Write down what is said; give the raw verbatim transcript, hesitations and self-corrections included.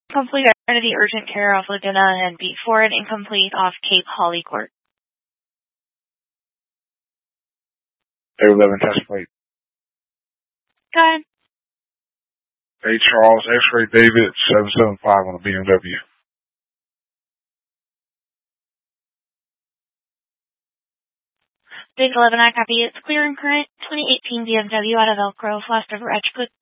Complete under the urgent care of Laguna and beat forward incomplete off Cape Holly Court. A eleven test plate. Go ahead. A Charles X-Ray David seven seven five on a B M W. Big eleven, I copy. It's clear and current. twenty eighteen B M W out of Elk Grove, west of Edgewood.